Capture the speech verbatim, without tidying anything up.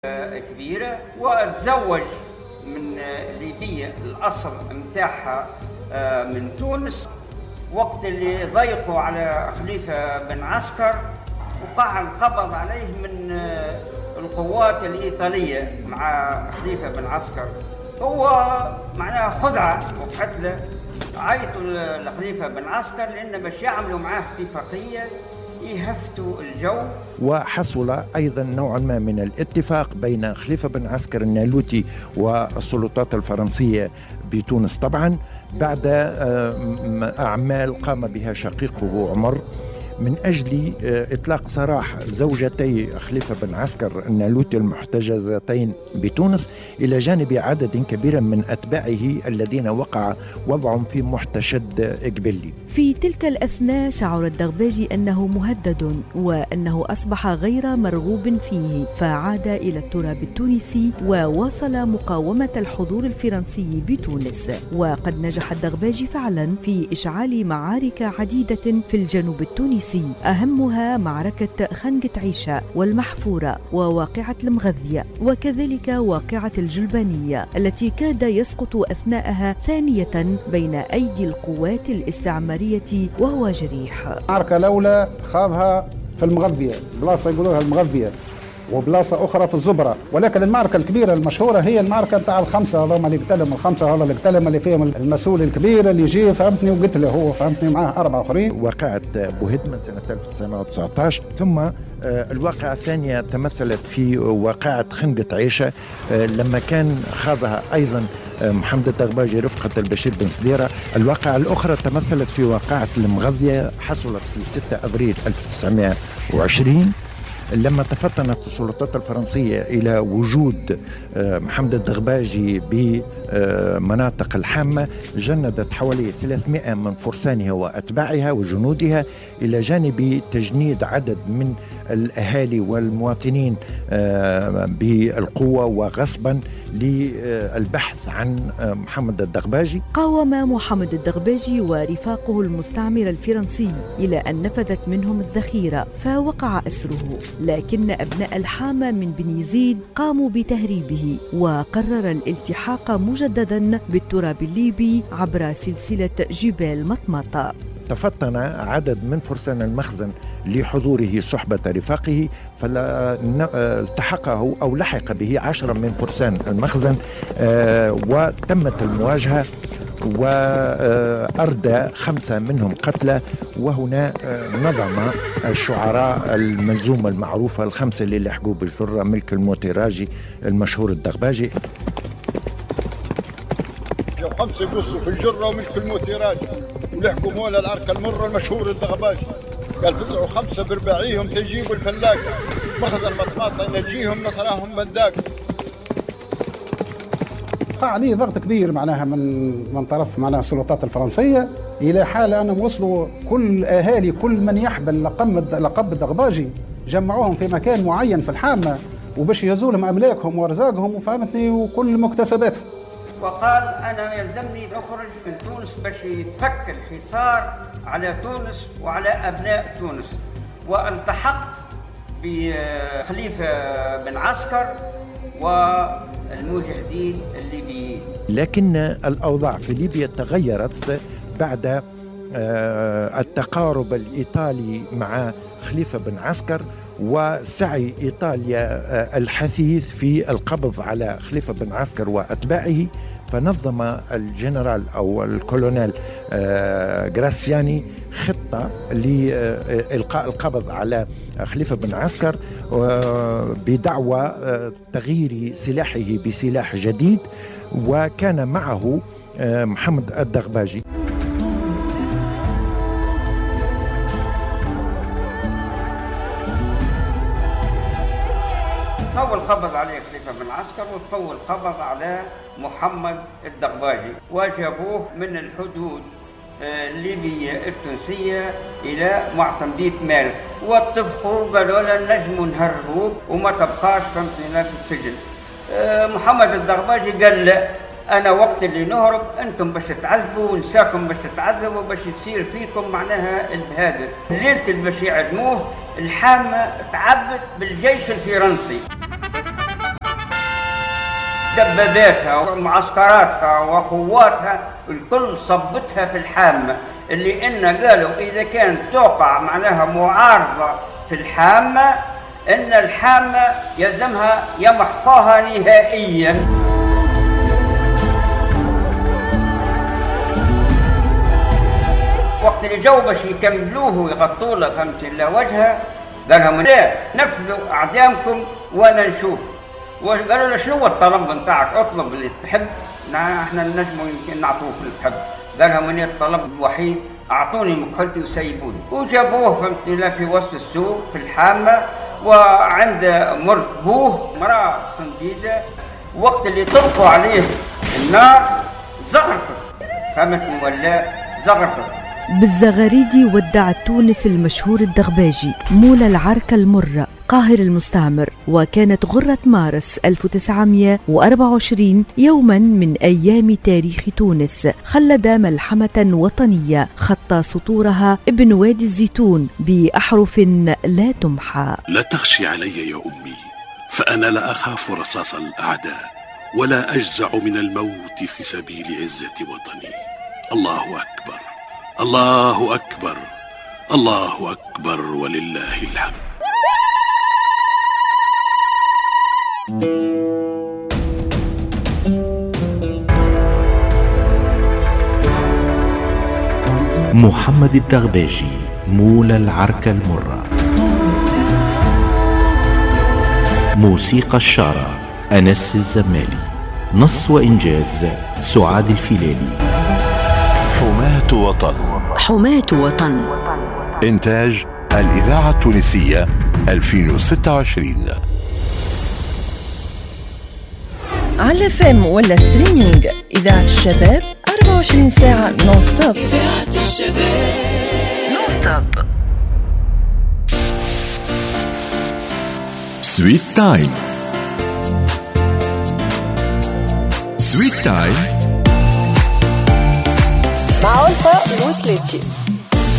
كبيرة وتزوج من ليبية الأصل متاعها من تونس. وقت اللي ضيقوا على خليفة بن عسكر وقع القبض عليه من القوات الإيطالية مع خليفة بن عسكر، هو معناها خدعة وقتله. عيطوا لخليفة بن عسكر لأن باش يعملوا معاه اتفاقية يهفتوا الجو. وحصل أيضا نوعا ما من الاتفاق بين خليفة بن عسكر النالوتي والسلطات الفرنسية بتونس، طبعا بعد أعمال قام بها شقيقه عمر من أجل إطلاق سراح زوجتي خليفة بن عسكر النالوتي المحتجزتين بتونس إلى جانب عدد كبير من أتباعه الذين وقع وضعهم في محتشد إقبلي. في تلك الأثناء شعر الدغباجي أنه مهدد وأنه أصبح غير مرغوب فيه، فعاد إلى التراب التونسي وواصل مقاومة الحضور الفرنسي بتونس. وقد نجح الدغباجي فعلا في إشعال معارك عديدة في الجنوب التونسي، أهمها معركة خنقة عيشة والمحفورة وواقعة المغذية، وكذلك واقعة الجلبانية التي كاد يسقط أثناءها ثانية بين أيدي القوات الاستعمارية وهو جريح. المعركة الأولى خاضها في المغذية، بلاصة يقولوها المغذية، وبلاصة أخرى في الزبرة، ولكن المعركة الكبيرة المشهورة هي المعركة نتاع الخمسة هذوما اللي قتلهم، الخمسة هذول اللي قتلهم اللي فيهم المسؤول الكبير اللي يجي فهمتني وقتله هو فهمتني معاه أربعة آخرين. وقعت بوهدمن سنة ألف وتسعمائة وتسعة عشر، ثم الواقعة الثانية تمثلت في واقعة خنقة عيشة لما كان خاضها أيضا محمد الدغباجي رفقة البشير بن سديرة. الواقعة الأخرى تمثلت في واقعة المغذية، حصلت في ستة أبريل ألف وتسعمائة وعشرين لما تفطنت السلطات الفرنسية إلى وجود محمد الدغباجي بمناطق الحامة. جندت حوالي ثلاثمائة من فرسانها وأتباعها وجنودها إلى جانب تجنيد عدد من الأهالي والمواطنين بالقوة وغصبا للبحث عن محمد الدغباجي. قاوم محمد الدغباجي ورفاقه المستعمر الفرنسي إلى أن نفذت منهم الذخيرة فوقع أسره، لكن أبناء الحامة من بن يزيد قاموا بتهريبه وقرر الالتحاق مجددا بالتراب الليبي عبر سلسلة جبال مطمطة. تفطن عدد من فرسان المخزن لحضوره صحبة رفاقه، فالتحقه أو لحق به عشرة من فرسان المخزن وتمت المواجهة وأردى خمسة منهم قتلى. وهنا نظم الشعراء الملزومة المعروفة الخمسة اللي لحقوا بالجرة ملك الموتيراجي المشهور الدغباجي. خمسة قصوا في الجرة وملك الموتيراجي ولحقوا مولى العركة المرة المشهور الدغباجي، قال فزعوا خمسة برباعيهم تجيبوا الفلاقة مخزن مطماطة نجيهم نثراهم بنداق. وقع عليه ضغط كبير معناها من من طرف معناها السلطات الفرنسية إلى حال أنهم وصلوا كل أهالي كل من يحمل لقب لقب الدغباجي جمعوهم في مكان معين في الحامة وباش يزولهم أملاكهم وأرزاقهم وفهمتني وكل مكتسباتهم. وقال أنا يلزمني أخرج من تونس باش يتفك الحصار على تونس وعلى أبناء تونس، والتحق بخليفة بن عسكر والمجاهدين الليبيين. لكن الأوضاع في ليبيا تغيرت بعد التقارب الإيطالي مع خليفة بن عسكر وسعي إيطاليا الحثيث في القبض على خليفة بن عسكر وأتباعه. فنظم الجنرال أو الكولونيل غراسياني خطة لإلقاء القبض على خليفة بن عسكر بدعوى تغيير سلاحه بسلاح جديد، وكان معه محمد الدغباجي. طول قبض عليه خليفة بن عسكر وطول قبض على محمد الدغباجي وجابوه من الحدود الليبية التونسية إلى معتم بيت مارس، واتفقوا قالوا لنا نجموا نهربوك وما تبقاش فهمتنا في السجن. محمد الدغباجي قال لا، أنا وقت اللي نهرب أنتم باش تعذبوا ونساكم باش تتعذبوا باش يصير فيكم معناها البهادر. ليلة اللي باش يعدموه الحامة تعبت بالجيش الفرنسي. دباباتها ومعسكراتها وقواتها الكل صبتها في الحامة، اللي إن قالوا إذا كانت توقع معناها معارضة في الحامة إن الحامة يلزمها يمحقها نهائيا. وقت اللي جو باش يكملوه ويغطوا له فهمت الله وجهه قال لهم لا نفذوا اعدامكم وانا نشوف. وقالوا له شنو هو الطلب نتاعك؟ اطلب اللي تحب احنا نجموا يمكن نعطوك اللي تحب. قال لهم اني الطلب الوحيد اعطوني مكحلتي وسيبوني. وجابوه فهمت الله في وسط السوق في الحامه وعند مرت بوه مراه صنديده. وقت اللي طلقوا عليه النار زغرته فهمتني ولا زغرته. بالزغاريدي ودع تونس المشهور الدغباجي مولى العركة المرة قاهر المستعمر، وكانت غرة مارس ألف وتسعمائة وأربعة وعشرين يوما من أيام تاريخ تونس خلد ملحمة وطنية خط سطورها ابن وادي الزيتون بأحرف لا تمحى. لا تخشي علي يا أمي، فأنا لا أخاف رصاص الأعداء ولا أجزع من الموت في سبيل عزة وطني. الله أكبر الله أكبر الله أكبر ولله الحمد. محمد الدغباجي مولى العركة المرة. موسيقى الشارع أنس الزمالي. نص وإنجاز سعاد الفيلالي. حماة وطن. حماة وطن. إنتاج الإذاعة التونسية ألفين وستة وعشرين. على فم ولا ستريمينج إذاعة الشباب أربعة وعشرين ساعة نون ستوب. إذاعة الشباب نون ستوب. سويت تايم. سويت تايم مع ألفا الوسلاتي.